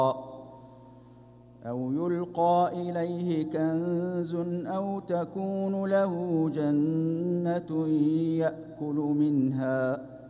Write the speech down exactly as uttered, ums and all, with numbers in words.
أو يلقى إليه كنز أو تكون له جنة يأكل منها